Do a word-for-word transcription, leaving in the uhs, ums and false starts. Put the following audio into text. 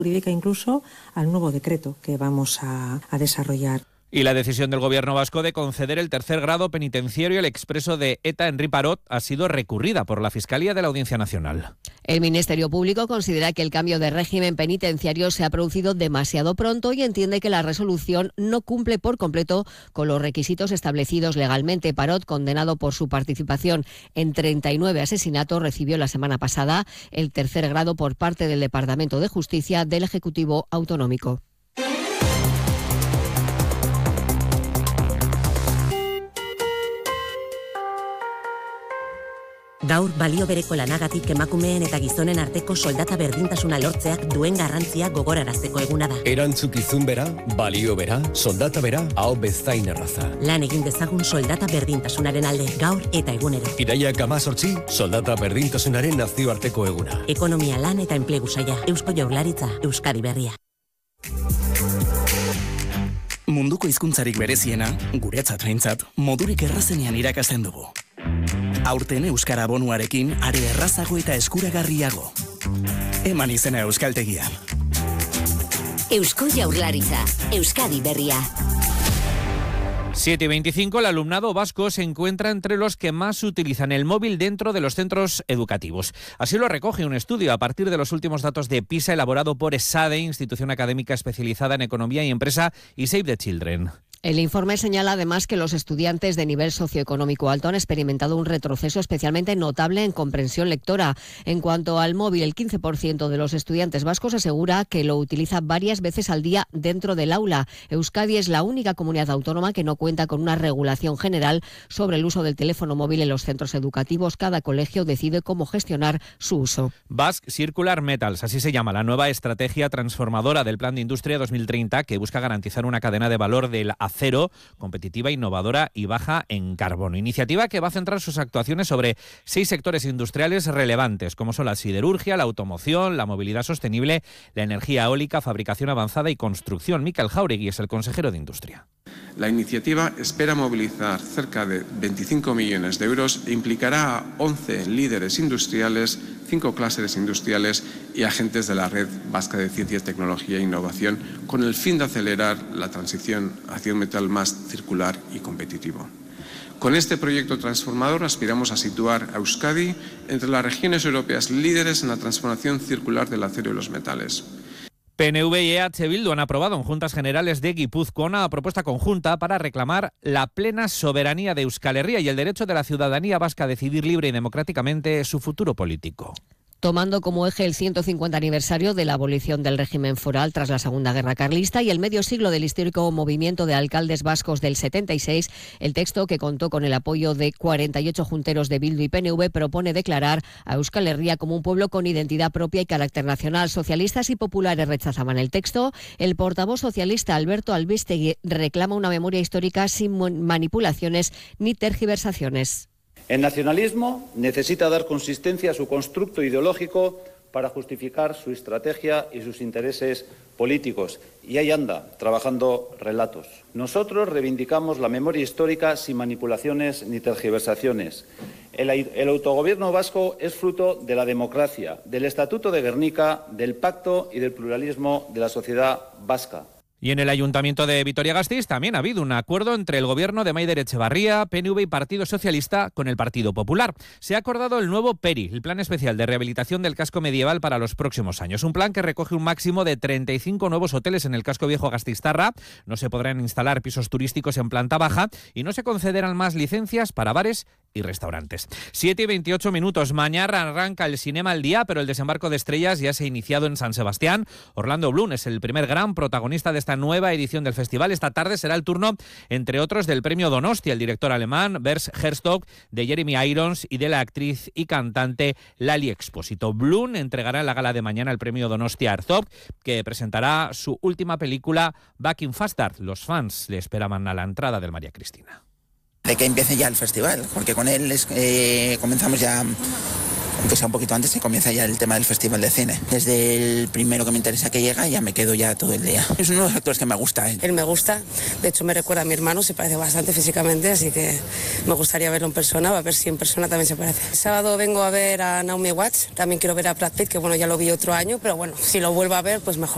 jurídica incluso al nuevo decreto que vamos a, a desarrollar. Y la decisión del Gobierno vasco de conceder el tercer grado penitenciario al expreso de ETA, Henri Parot, ha sido recurrida por la Fiscalía de la Audiencia Nacional. El Ministerio Público considera que el cambio de régimen penitenciario se ha producido demasiado pronto y entiende que la resolución no cumple por completo con los requisitos establecidos legalmente. Parot, condenado por su participación en treinta y nueve asesinatos, recibió la semana pasada el tercer grado por parte del Departamento de Justicia del Ejecutivo Autonómico. Gaur balio bereko lanagatik emakumeen eta gizonen arteko soldata berdintasuna lortzeak duen garrantzia gogorarazteko eguna da. Erantzukizun bera, balio bera, soldata bera, hau bezain erraza. Lan egin dezagun soldata berdintasunaren alde, gaur eta egunero. Iraiak hamazortzi, soldata berdintasunaren nazioarteko eguna. Ekonomia, lan eta enplegu saila, Eusko Jaurlaritza, Euskadi Berria. Munduko hizkuntzarik bereziena, guretzat behintzat, modurik errazenean irakasten dugu. Aurten euskara bonuarekin are errazago eta eskuragarriago. Eman izena euskaltegian. Eusko Jaurlaritza, Euskadi Berria. siete y veinticinco, el alumnado vasco se encuentra entre los que más utilizan el móvil dentro de los centros educativos. Así lo recoge un estudio a partir de los últimos datos de PISA elaborado por ESADE, institución académica especializada en economía y empresa, y Save the Children. El informe señala además que los estudiantes de nivel socioeconómico alto han experimentado un retroceso especialmente notable en comprensión lectora. En cuanto al móvil, el quince por ciento de los estudiantes vascos asegura que lo utiliza varias veces al día dentro del aula. Euskadi es la única comunidad autónoma que no cuenta con una regulación general sobre el uso del teléfono móvil en los centros educativos. Cada colegio decide cómo gestionar su uso. Basque Circular Metals, así se llama la nueva estrategia transformadora del Plan de Industria dos mil treinta, que busca garantizar una cadena de valor del acero competitiva, innovadora y baja en carbono. Iniciativa que va a centrar sus actuaciones sobre seis sectores industriales relevantes, como son la siderurgia, la automoción, la movilidad sostenible, la energía eólica, fabricación avanzada y construcción. Mikel Jauregui es el consejero de Industria. La iniciativa espera movilizar cerca de veinticinco millones de euros e implicará a once líderes industriales, cinco clústeres industriales y agentes de la Red Vasca de Ciencia, Tecnología e Innovación, con el fin de acelerar la transición hacia un metal más circular y competitivo. Con este proyecto transformador aspiramos a situar a Euskadi entre las regiones europeas líderes en la transformación circular del acero y los metales. P N V y E H Bildu han aprobado en Juntas Generales de Guipúzcoa una propuesta conjunta para reclamar la plena soberanía de Euskal Herria y el derecho de la ciudadanía vasca a decidir libre y democráticamente su futuro político. Tomando como eje el ciento cincuenta aniversario de la abolición del régimen foral tras la Segunda Guerra Carlista y el medio siglo del histórico movimiento de alcaldes vascos del setenta y seis, el texto, que contó con el apoyo de cuarenta y ocho junteros de Bildu y P N V, propone declarar a Euskal Herria como un pueblo con identidad propia y carácter nacional. Socialistas y populares rechazaban el texto. El portavoz socialista Alberto Albistegui reclama una memoria histórica sin manipulaciones ni tergiversaciones. El nacionalismo necesita dar consistencia a su constructo ideológico para justificar su estrategia y sus intereses políticos. Y ahí anda, trabajando relatos. Nosotros reivindicamos la memoria histórica sin manipulaciones ni tergiversaciones. El, el autogobierno vasco es fruto de la democracia, del Estatuto de Gernika, del pacto y del pluralismo de la sociedad vasca. Y en el Ayuntamiento de Vitoria-Gasteiz también ha habido un acuerdo entre el gobierno de Maider Etxebarria, P N V y Partido Socialista con el Partido Popular. Se ha acordado el nuevo PERI, el Plan Especial de Rehabilitación del Casco Medieval para los próximos años. Un plan que recoge un máximo de treinta y cinco nuevos hoteles en el casco viejo gasteiztarra. No se podrán instalar pisos turísticos en planta baja y no se concederán más licencias para bares y restaurantes. siete y veintiocho minutos. Mañana arranca el Cinema al Día, pero el desembarco de estrellas ya se ha iniciado en San Sebastián. Orlando Bloom es el primer gran protagonista de esta nueva edición del festival. Esta tarde será el turno, entre otros, del premio Donostia, el director alemán Bers Herzog, de Jeremy Irons y de la actriz y cantante Lali Expósito. Bloom entregará en la gala de mañana el premio Donostia Herzog, que presentará su última película Back in Faster. Los fans le esperaban a la entrada del María Cristina. De que empiece ya el festival, porque con él es, eh, comenzamos ya, aunque sea un poquito antes, que comienza ya el tema del festival de cine. Desde el primero que me interesa que llega, ya me quedo ya todo el día. Es uno de los actores que me gusta. ¿eh? Él me gusta, de hecho me recuerda a mi hermano, se parece bastante físicamente, así que me gustaría verlo en persona, a ver si en persona también se parece. El sábado vengo a ver a Naomi Watts, también quiero ver a Brad Pitt, que bueno, ya lo vi otro año, pero bueno, si lo vuelvo a ver, pues mejor.